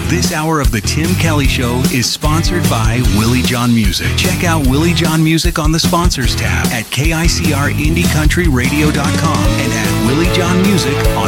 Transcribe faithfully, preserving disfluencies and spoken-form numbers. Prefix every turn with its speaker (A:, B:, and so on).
A: This hour of The Tim Kelly Show is sponsored by Willie John Music. Check out Willie John Music on the Sponsors tab at K I C R Indie Country Radio dot com and at Willie John Music on